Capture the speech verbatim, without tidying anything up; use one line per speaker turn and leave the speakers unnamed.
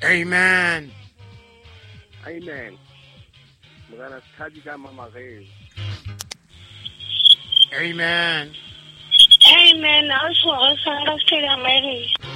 Amen.
Amen. Mugana Sithabi ka Mama Gay.
Amen.
Amen. Also, Sangha Stella Mary.